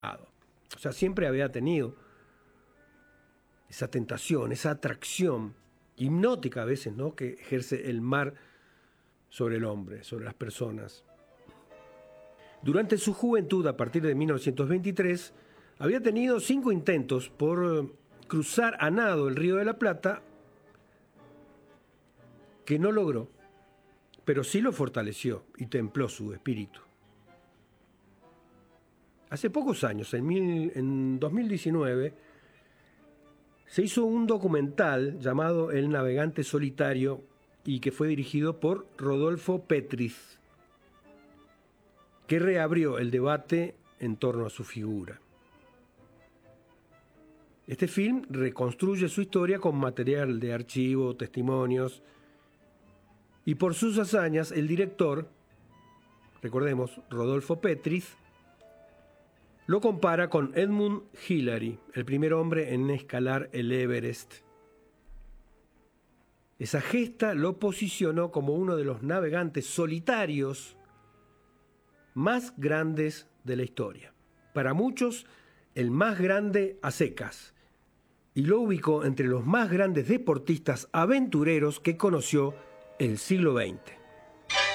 O sea, siempre había tenido esa tentación, esa atracción hipnótica a veces, ¿no?, que ejerce el mar sobre el hombre, sobre las personas. Durante su juventud, a partir de 1923, había tenido 5 intentos por cruzar a nado el Río de la Plata, que no logró, pero sí lo fortaleció y templó su espíritu. Hace pocos años, en 2019, se hizo un documental llamado El navegante solitario y que fue dirigido por Rodolfo Petriz, que reabrió el debate en torno a su figura. Este film reconstruye su historia con material de archivo, testimonios, y por sus hazañas el director, recordemos, Rodolfo Petriz, lo compara con Edmund Hillary, el primer hombre en escalar el Everest. Esa gesta lo posicionó como uno de los navegantes solitarios más grandes de la historia. Para muchos, el más grande a secas, y lo ubicó entre los más grandes deportistas aventureros que conoció el siglo XX.